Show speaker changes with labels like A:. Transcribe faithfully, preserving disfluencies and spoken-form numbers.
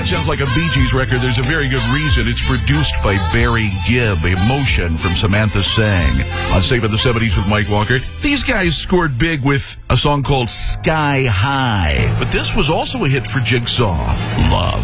A: that sounds like a Bee Gees record, there's a very good reason. It's produced by Barry Gibb. Emotion from Samantha Sang on Save in the seventies with Mike Walker. These guys scored big with a song called Sky High. But this was also a hit for Jigsaw, Love.